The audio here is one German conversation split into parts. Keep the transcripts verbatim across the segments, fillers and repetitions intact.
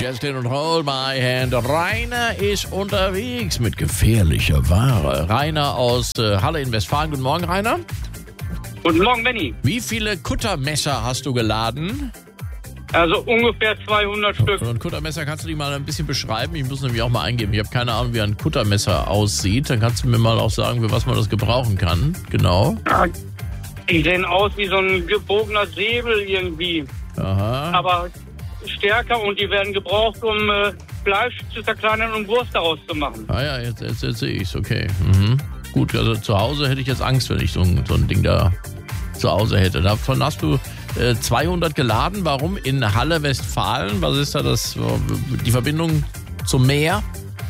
Just Clean und Hold My Hand. Rainer ist unterwegs mit gefährlicher Ware. Rainer aus äh, Halle in Westfalen. Guten Morgen, Rainer. Guten Morgen, Benni. Wie viele Kuttermesser hast du geladen? Also ungefähr zweihundert Stück. So ein Kuttermesser, kannst du die mal ein bisschen beschreiben? Ich muss nämlich auch mal eingeben. Ich habe keine Ahnung, wie ein Kuttermesser aussieht. Dann kannst du mir mal auch sagen, für was man das gebrauchen kann. Genau. Ja, die sehen aus wie so ein gebogener Säbel irgendwie. Aha. Aber stärker, und die werden gebraucht, um äh, Fleisch zu zerkleinern und Wurst daraus zu machen. Ah ja, jetzt, jetzt, jetzt sehe ich es. Okay. Mhm. Gut, also zu Hause hätte ich jetzt Angst, wenn ich so ein, so ein Ding da zu Hause hätte. Davon hast du äh, zweihundert geladen. Warum? In Halle, Westfalen. Was ist da das? Die Verbindung zum Meer?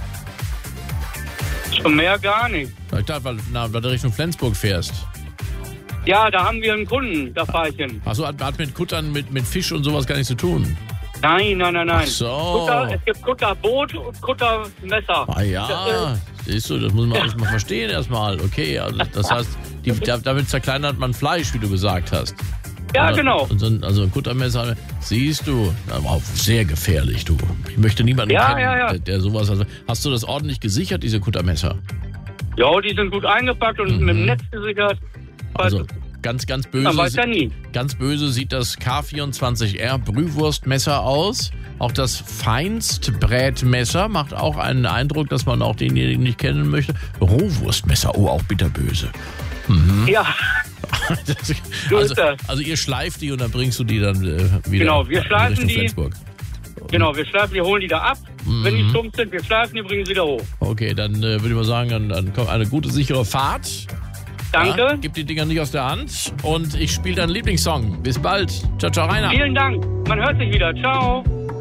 Zum Meer gar nicht. Ich dachte, weil, na, weil du Richtung Flensburg fährst. Ja, da haben wir einen Kunden, da fahre ich hin. Achso, hat, hat mit Kuttern, mit, mit Fisch und sowas gar nichts zu tun. Nein, nein, nein, nein. Ach so. Kutter, es gibt Kutterboot und Kuttermesser. Ah ja, siehst du, das muss man alles mal verstehen erstmal. Okay, also das heißt, die, damit zerkleinert man Fleisch, wie du gesagt hast. Ja, also, genau. Und so ein, also ein Kuttermesser, siehst du, aber sehr gefährlich, du. Ich möchte niemanden ja, kennen, ja, ja. Der, der sowas hat. Hast du das ordentlich gesichert, diese Kuttermesser? Ja, die sind gut eingepackt und Mhm. mit dem Netz gesichert. Also ganz, ganz böse. Man weiß ja nie. Ganz böse sieht das K vierundzwanzig R Brühwurstmesser aus. Auch das Feinstbrätmesser macht auch einen Eindruck, dass man auch denjenigen nicht kennen möchte. Rohwurstmesser, oh, auch bitterböse. Mhm. Ja, Das, so also, ist das. also ihr schleift die und dann bringst du die dann äh, wieder Genau, wir in schleifen Richtung die. Flensburg. Genau, wir schleifen die, holen die da ab. Mhm. Wenn die stumpf sind, wir schleifen die, bringen sie wieder hoch. Okay, dann äh, würde ich mal sagen, dann, dann kommt eine gute, sichere Fahrt. Danke. Ja, gib die Dinger nicht aus der Hand und ich spiele deinen Lieblingssong. Bis bald. Ciao, ciao, Rainer. Vielen Dank. Man hört sich wieder. Ciao.